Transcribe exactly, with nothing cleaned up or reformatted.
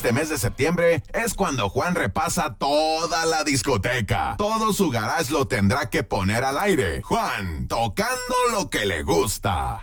este mes de septiembre es cuando Juan repasa toda la discoteca. Todo su garage lo tendrá que poner al aire. Juan, tocando lo que le gusta.